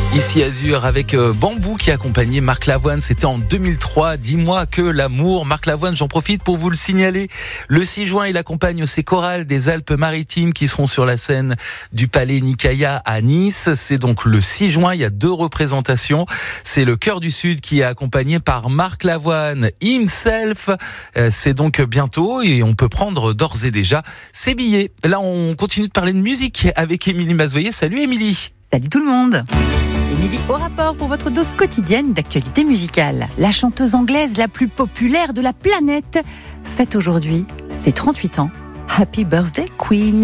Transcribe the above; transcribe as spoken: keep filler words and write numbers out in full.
Ici Azur avec Bambou qui accompagnait Marc Lavoine, c'était en deux mille trois. Dis-moi que l'amour, Marc Lavoine, j'en profite pour vous le signaler. Le six juin, il accompagne ses chorales des Alpes-Maritimes qui seront sur la scène du Palais Nicaïa à Nice. C'est donc le six juin, il y a deux représentations. C'est le Chœur du Sud qui est accompagné par Marc Lavoine himself. C'est donc bientôt et on peut prendre d'ores et déjà ses billets. Là, on continue de parler de musique avec Émilie Mazoyer. Salut Émilie. Salut tout le monde. Émilie au rapport pour votre dose quotidienne d'actualité musicale. La chanteuse anglaise la plus populaire de la planète fête aujourd'hui ses trente-huit ans. Happy birthday Queen.